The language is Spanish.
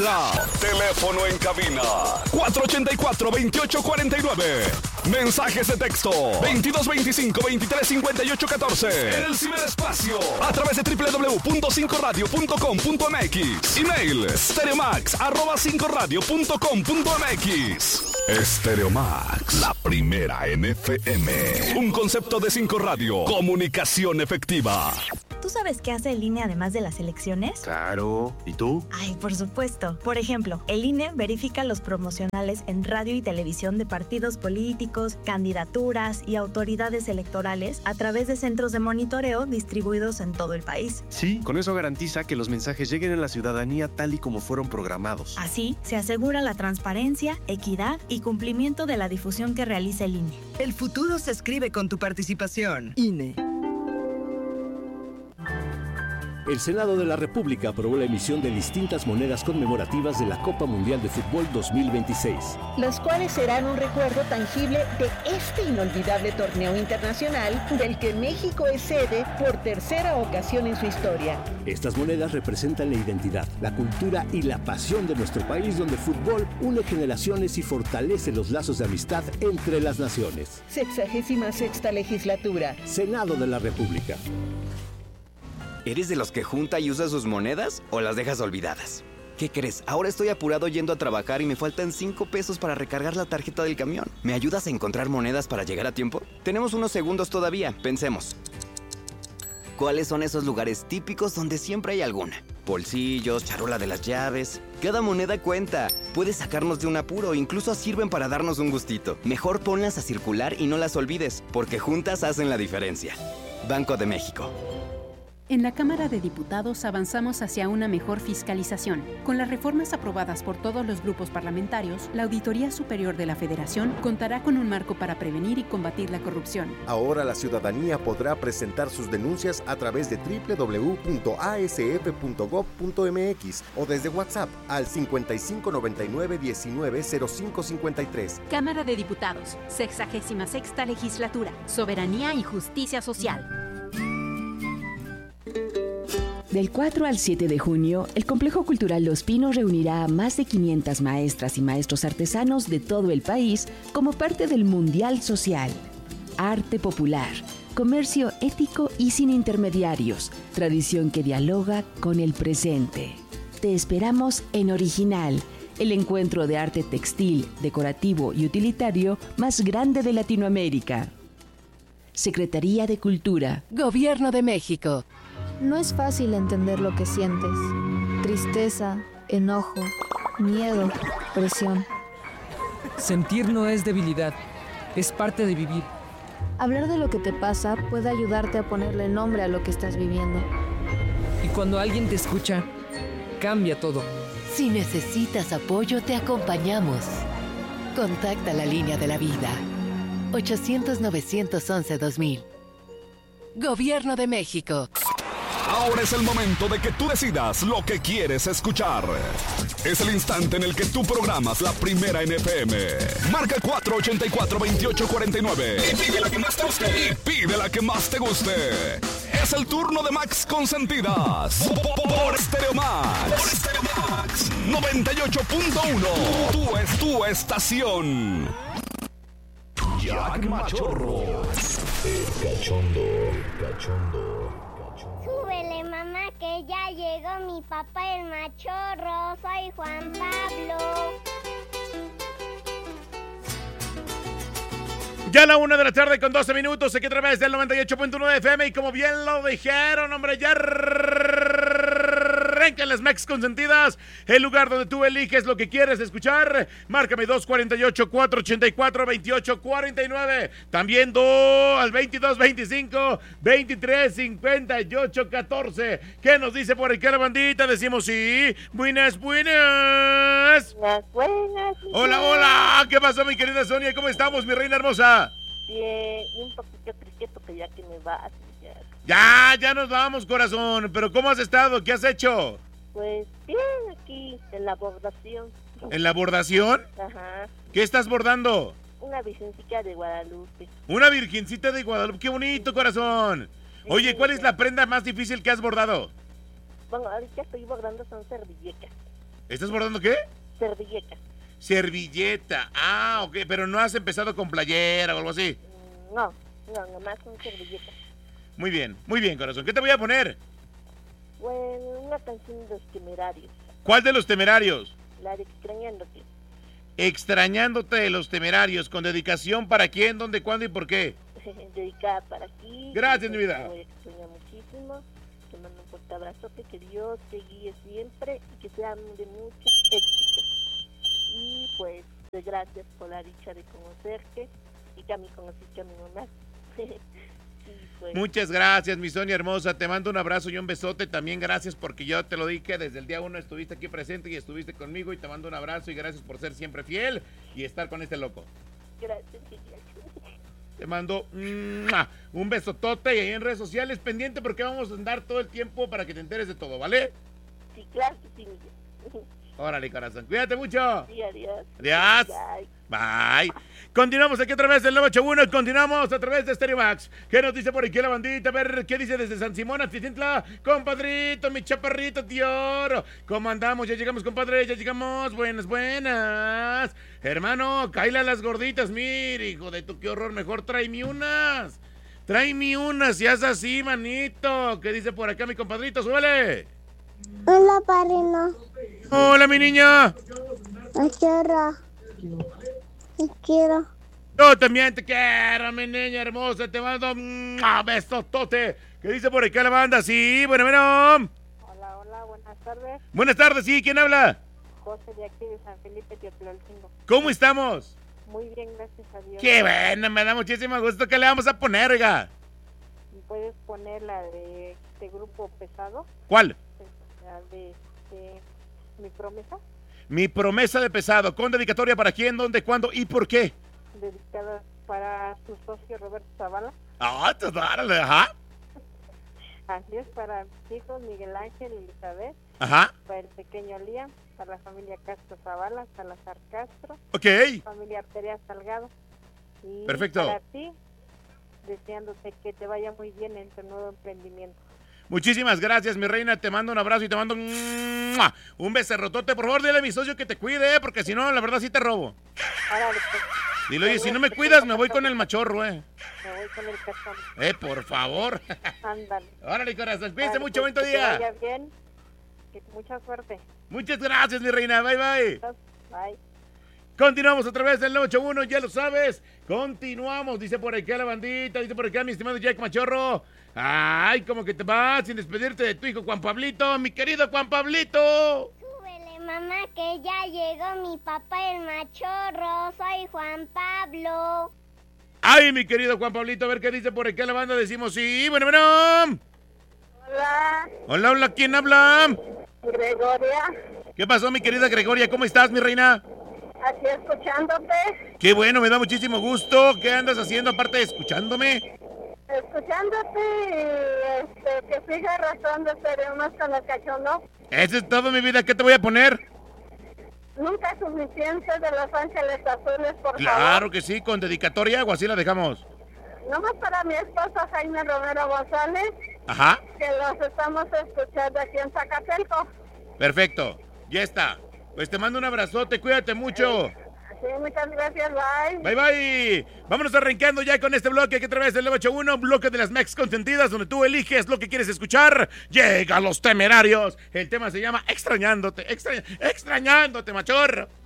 habla. Teléfono en cabina 484-2849. Mensajes de texto 2225-235814. En el ciberespacio a través de www.5radio.com.mx. Email stereomax@5radio.com.mx. Stereomax, la primera en FM. Un concepto de 5 Radio. Comunicación efectiva. ¿Tú sabes qué hace el INE además de las elecciones? Claro. ¿Y tú? Ay, por supuesto. Por ejemplo, el INE verifica los promocionales en radio y televisión de partidos políticos, candidaturas y autoridades electorales a través de centros de monitoreo distribuidos en todo el país. Sí, con eso garantiza que los mensajes lleguen a la ciudadanía tal y como fueron programados. Así, se asegura la transparencia, equidad y cumplimiento de la difusión que realiza el INE. El futuro se escribe con tu participación. INE. El Senado de la República aprobó la emisión de distintas monedas conmemorativas de la Copa Mundial de Fútbol 2026. Las cuales serán un recuerdo tangible de este inolvidable torneo internacional del que México es sede por tercera ocasión en su historia. Estas monedas representan la identidad, la cultura y la pasión de nuestro país, donde el fútbol une generaciones y fortalece los lazos de amistad entre las naciones. 66ª legislatura. Senado de la República. ¿Eres de los que junta y usa sus monedas o las dejas olvidadas? ¿Qué crees? Ahora estoy apurado yendo a trabajar y me faltan 5 pesos para recargar la tarjeta del camión. ¿Me ayudas a encontrar monedas para llegar a tiempo? Tenemos unos segundos todavía, pensemos. ¿Cuáles son esos lugares típicos donde siempre hay alguna? Bolsillos, charola de las llaves. Cada moneda cuenta. Puede sacarnos de un apuro, incluso sirven para darnos un gustito. Mejor ponlas a circular y no las olvides, porque juntas hacen la diferencia. Banco de México. En la Cámara de Diputados avanzamos hacia una mejor fiscalización. Con las reformas aprobadas por todos los grupos parlamentarios, la Auditoría Superior de la Federación contará con un marco para prevenir y combatir la corrupción. Ahora la ciudadanía podrá presentar sus denuncias a través de www.asf.gov.mx o desde WhatsApp al 5599-190553. Cámara de Diputados, 66ª Legislatura, Soberanía y Justicia Social. Del 4 al 7 de junio, el Complejo Cultural Los Pinos reunirá a más de 500 maestras y maestros artesanos de todo el país como parte del Mundial Social. Arte popular, comercio ético y sin intermediarios, tradición que dialoga con el presente. Te esperamos en Original, el encuentro de arte textil, decorativo y utilitario más grande de Latinoamérica. Secretaría de Cultura. Gobierno de México. No es fácil entender lo que sientes. Tristeza, enojo, miedo, presión. Sentir no es debilidad, es parte de vivir. Hablar de lo que te pasa puede ayudarte a ponerle nombre a lo que estás viviendo. Y cuando alguien te escucha, cambia todo. Si necesitas apoyo, te acompañamos. Contacta la línea de la vida. 800-911-2000. Gobierno de México. Ahora es el momento de que tú decidas lo que quieres escuchar. Es el instante en el que tú programas la primera en FM. Marca 484-2849. Y pide la que más te guste. Y pide la que más te guste. Es el turno de Max Consentidas. Por Stereomax. Por Stereomax 98.1. Tú es tu estación. Jack Machorro. El cachondo. Súbele, mamá, que ya llegó mi papá el machorro. Soy Juan Pablo. Ya a la 1:00 con 12 minutos, aquí a través del 98.1 de FM. Y como bien lo dijeron, hombre, ya arrancan las Max Consentidas, el lugar donde tú eliges lo que quieres escuchar. Márcame 248-484-2849. También al 2225-235814. ¿Qué nos dice por aquí la bandita? Decimos sí. Buenas. Buenas. Hola, hola. ¿Qué pasó, mi querida Sonia? ¿Cómo estamos, mi reina hermosa? Bien, un poquito trisqueto que ya que me vas. Ya nos vamos, corazón. Pero ¿cómo has estado? ¿Qué has hecho? Pues bien, aquí en la bordación. ¿En la bordación? Ajá. ¿Qué estás bordando? Una virgencita de Guadalupe. Una virgencita de Guadalupe. ¡Qué bonito, corazón! Oye, ¿cuál es la prenda más difícil que has bordado? Bueno, ahorita estoy bordando son servilletas. ¿Estás bordando qué? Servilleta. Servilleta. Ah, ok, pero no has empezado con playera o algo así. No, nomás son servilletas. Muy bien, corazón. ¿Qué te voy a poner? Bueno, una canción de Los Temerarios. ¿Cuál de Los Temerarios? La de Extrañándote. Extrañándote de Los Temerarios. ¿Con dedicación para quién, dónde, cuándo y por qué? Dedicada para ti. Gracias, mi vida. Te voy a extrañar muchísimo. Te mando un fuerte abrazote. Que Dios te guíe siempre y que sean de muchos éxitos. Y pues, gracias por la dicha de conocerte y que a mí conociste a mi mamá. Pues, muchas gracias, mi Sonia hermosa. Te mando un abrazo y un besote. También gracias porque yo te lo dije desde el día 1 estuviste aquí presente y estuviste conmigo y te mando un abrazo y gracias por ser siempre fiel y estar con este loco. Gracias. Te mando un besotote y ahí en redes sociales pendiente porque vamos a andar todo el tiempo para que te enteres de todo, ¿vale? Sí, claro que sí, Miguel. Órale, corazón. Cuídate mucho. Sí, adiós. Adiós. Bye. Continuamos aquí a través del 981. Continuamos a través de Stereo Max. ¿Qué nos dice por aquí la bandita? A ver, ¿qué dice desde San Simón, Atizintla? Compadrito, mi chaparrito, tío oro. ¿Cómo andamos? Ya llegamos, compadre. Ya llegamos. Buenas. Hermano, cáile a las gorditas. Mire, hijo de tu, qué horror. Mejor tráeme unas. Y haz así, manito. ¿Qué dice por acá mi compadrito? Súbele. Hola, padrino. Hola, mi niña. Te quiero. Yo también te quiero, mi niña hermosa. Te mando besotote. ¿Qué dice por acá la banda? Sí, bueno. Hola, buenas tardes. Buenas tardes, sí, ¿quién habla? José de aquí de San Felipe, Teotihuacán. ¿Cómo estamos? Muy bien, gracias a Dios. Qué bueno, me da muchísimo gusto. ¿Qué le vamos a poner, oiga? ¿Puedes poner la de este grupo pesado? ¿Cuál? La de Mi Promesa. Mi Promesa de Pesado. ¿Con dedicatoria para quién, dónde, cuándo y por qué? Dedicada para tu socio Roberto Zavala. Ah, órale, ajá. Así es, para mis hijos Miguel Ángel y Elizabeth. Ajá. Para el pequeño Liam, para la familia Castro Zavala, Salazar Castro. Ok. Familia Arteria Salgado. Y perfecto. Para ti, deseándote que te vaya muy bien en tu nuevo emprendimiento. Muchísimas gracias, mi reina. Te mando un abrazo y te mando un becerrotote. Por favor, dile a mi socio que te cuide, porque si no, la verdad sí te robo. Árale, pues. Dile, oye, si no me cuidas, me voy con el machorro, Me voy con el cachorro. Por favor. Ándale. Órale, corazón. Cuídense mucho, pues, bonito día. Que vaya bien. Que mucha suerte. Muchas gracias, mi reina. Bye. Bye. Continuamos a través del 981, ya lo sabes. Continuamos, dice por acá la bandita, dice por acá mi estimado Jack Machorro. Ay, como que te vas sin despedirte de tu hijo Juan Pablito, mi querido Juan Pablito. Súbele, mamá, que ya llegó mi papá el machorro. Soy Juan Pablo. Ay, mi querido Juan Pablito, a ver qué dice por acá la banda. Decimos sí, bueno. Hola, ¿quién habla? Gregoria. ¿Qué pasó, mi querida Gregoria? ¿Cómo estás, mi reina? Aquí escuchándote. Qué bueno, me da muchísimo gusto. ¿Qué andas haciendo aparte de escuchándome? Escuchándote y que siga arrastrando más con el cachondo. Eso es todo, mi vida. ¿Qué te voy a poner? Nunca suficiente de Los Ángeles Azules, por favor. Claro que sí, con dedicatoria o así la dejamos. Nomás para mi esposo Jaime Romero González. Ajá. Que los estamos escuchando aquí en Zacatelco. Perfecto, ya está. Pues te mando un abrazote, cuídate mucho. Sí, muchas gracias, bye. Bye. Vámonos arrancando ya con este bloque que a través del 981, bloque de las Mex Consentidas, donde tú eliges lo que quieres escuchar. Llega Los Temerarios. El tema se llama Extrañándote, machorro.